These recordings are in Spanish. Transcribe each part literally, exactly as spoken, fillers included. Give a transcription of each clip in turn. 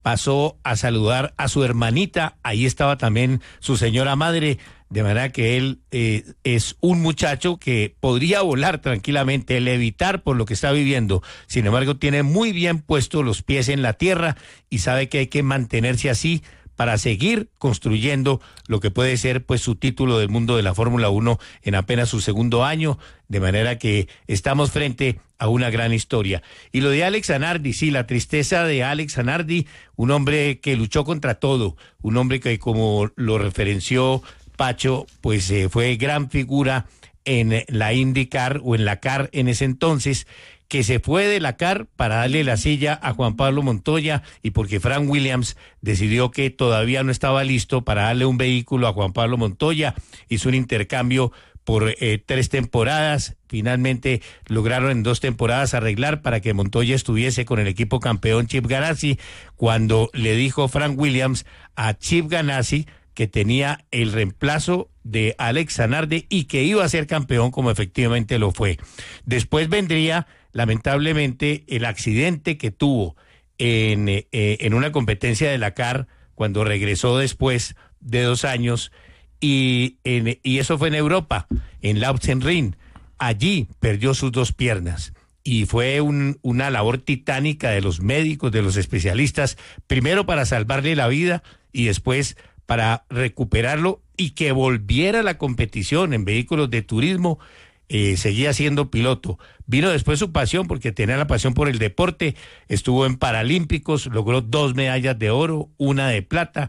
pasó a saludar a su hermanita, ahí estaba también su señora madre, de manera que él eh, es un muchacho que podría volar tranquilamente, levitar por lo que está viviendo. Sin embargo, tiene muy bien puestos los pies en la tierra y sabe que hay que mantenerse así para seguir construyendo lo que puede ser pues su título del mundo de la Fórmula uno en apenas su segundo año, de manera que estamos frente a una gran historia. Y lo de Alex Zanardi, sí, la tristeza de Alex Zanardi, un hombre que luchó contra todo, un hombre que, como lo referenció Pacho, pues eh, fue gran figura en la IndyCar o en la CAR en ese entonces, que se fue de la CAR para darle la silla a Juan Pablo Montoya y porque Frank Williams decidió que todavía no estaba listo para darle un vehículo a Juan Pablo Montoya. Hizo un intercambio por eh, tres temporadas. Finalmente lograron en dos temporadas arreglar para que Montoya estuviese con el equipo campeón Chip Ganassi, cuando le dijo Frank Williams a Chip Ganassi que tenía el reemplazo de Alex Zanardi y que iba a ser campeón, como efectivamente lo fue. Después vendría, lamentablemente, el accidente que tuvo en, eh, en una competencia de la CAR cuando regresó después de dos años, y, en, y eso fue en Europa, en Lautzen-Ring. Allí perdió sus dos piernas. Y fue un, una labor titánica de los médicos, de los especialistas, primero para salvarle la vida y después para recuperarlo y que volviera a la competición en vehículos de turismo. Eh, seguía siendo piloto. Vino después su pasión, porque tenía la pasión por el deporte, estuvo en Paralímpicos, logró dos medallas de oro, una de plata,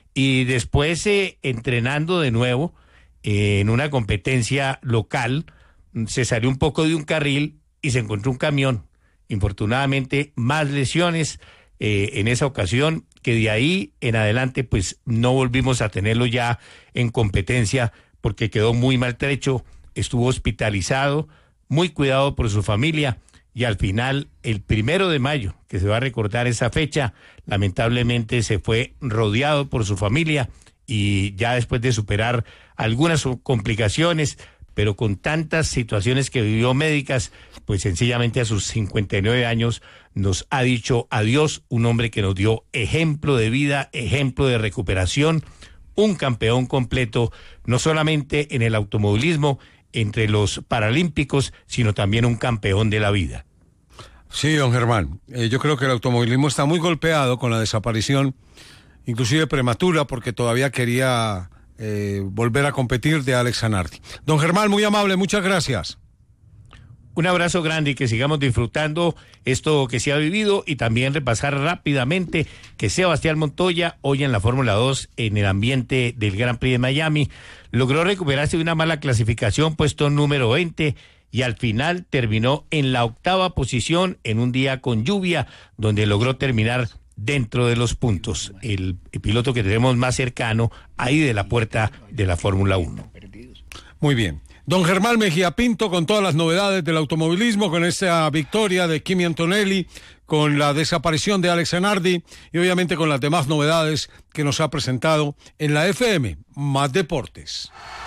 y después eh, entrenando de nuevo eh, en una competencia local, se salió un poco de un carril y se encontró un camión. Infortunadamente, más lesiones eh, en esa ocasión, que de ahí en adelante pues no volvimos a tenerlo ya en competencia porque quedó muy maltrecho, estuvo hospitalizado, muy cuidado por su familia y al final el primero de mayo, que se va a recordar esa fecha, lamentablemente se fue rodeado por su familia y ya después de superar algunas complicaciones, pero con tantas situaciones que vivió médicas, pues sencillamente a sus cincuenta y nueve años nos ha dicho adiós, un hombre que nos dio ejemplo de vida, ejemplo de recuperación, un campeón completo, no solamente en el automovilismo, entre los paralímpicos, sino también un campeón de la vida. Sí, don Germán, eh, yo creo que el automovilismo está muy golpeado con la desaparición, inclusive prematura, porque todavía quería eh, volver a competir, de Alex Zanardi. Don Germán, muy amable, muchas gracias. Un abrazo grande y que sigamos disfrutando esto que se ha vivido y también repasar rápidamente que Sebastián Montoya, hoy en la Fórmula dos, en el ambiente del Gran Prix de Miami, logró recuperarse de una mala clasificación, puesto número veinte, y al final terminó en la octava posición en un día con lluvia, donde logró terminar dentro de los puntos. El, el piloto que tenemos más cercano ahí de la puerta de la Fórmula uno. Muy bien. Don Germán Mejía Pinto con todas las novedades del automovilismo, con esta victoria de Kimi Antonelli, con la desaparición de Alex Zanardi y obviamente con las demás novedades que nos ha presentado en la F M Más Deportes.